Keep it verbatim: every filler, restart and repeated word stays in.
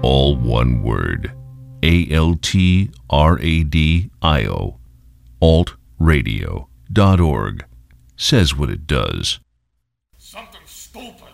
all one word. A L T R A D I O. alt radio dot org. Says what it does. Something stupid.